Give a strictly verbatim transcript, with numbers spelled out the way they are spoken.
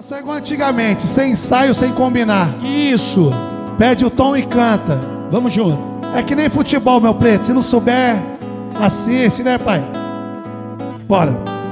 É igual antigamente, sem ensaio, sem combinar. Isso. Pede o tom e canta. Vamos junto. É que nem futebol, meu preto. Se não souber, assiste, né, pai? Bora.